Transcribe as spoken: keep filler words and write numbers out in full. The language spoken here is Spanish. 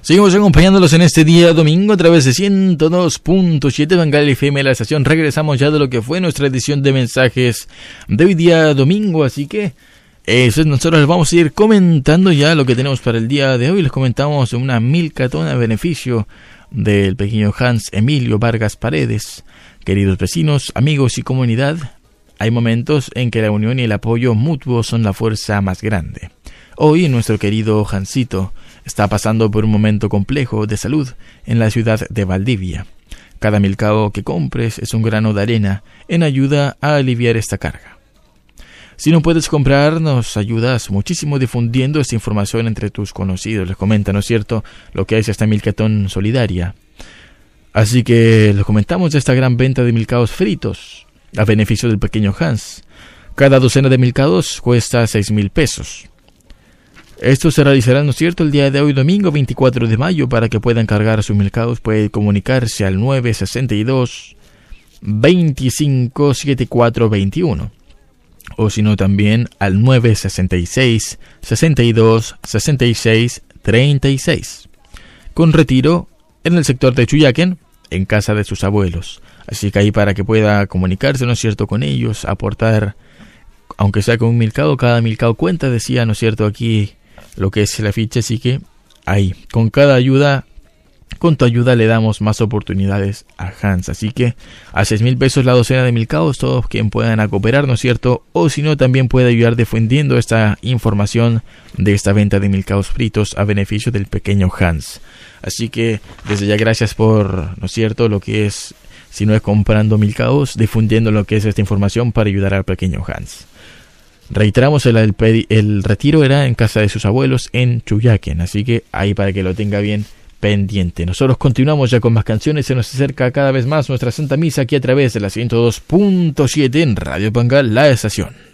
Seguimos acompañándolos en este día domingo a través de ciento dos punto siete Bangal F M, la estación. Regresamos ya de lo que fue nuestra edición de mensajes de hoy día domingo, así que eso es, nosotros les vamos a ir comentando ya lo que tenemos para el día de hoy. Les comentamos una milcatón a beneficio del pequeño Hans Emilio Vargas Paredes. Queridos vecinos, amigos y comunidad, hay momentos en que la unión y el apoyo mutuo son la fuerza más grande. Hoy nuestro querido Hansito está pasando por un momento complejo de salud en la ciudad de Valdivia. Cada milcao que compres es un grano de arena en ayuda a aliviar esta carga. Si no puedes comprar, nos ayudas muchísimo difundiendo esta información entre tus conocidos. Les comenta, ¿no es cierto?, lo que es esta milcatón solidaria. Así que les comentamos de esta gran venta de milcaos fritos a beneficio del pequeño Hans. Cada docena de milcaos cuesta seis mil pesos. Esto se realizará, ¿no es cierto?, el día de hoy, domingo veinticuatro de mayo. Para que puedan cargar sus milcaos, puede comunicarse al nueve sesenta y dos, veinticinco, setenta y cuatro veintiuno. O si no, también al nueve sesenta y seis, sesenta y dos, sesenta y seis, treinta y seis. Con retiro en el sector de Chuyaquén, en casa de sus abuelos. Así que ahí para que pueda comunicarse, ¿no es cierto?, con ellos, aportar, aunque sea con un milcao, cada milcao cuenta, decía, ¿no es cierto?, aquí lo que es la ficha. Así que ahí, con cada ayuda, con tu ayuda le damos más oportunidades a Hans. Así que a seis mil pesos la docena de milcaos, todos quien puedan cooperar, ¿no es cierto? O si no, también puede ayudar difundiendo esta información de esta venta de milcaos fritos a beneficio del pequeño Hans. Así que desde ya gracias por, ¿no es cierto?, lo que es, si no es comprando milcaos, difundiendo lo que es esta información para ayudar al pequeño Hans. Reiteramos, el, el, el retiro era en casa de sus abuelos en Chuyaquén, así que ahí para que lo tenga bien pendiente. Nosotros continuamos ya con más canciones. Se nos acerca cada vez más nuestra Santa Misa aquí a través de la ciento dos punto siete en Radio Bangal, la estación.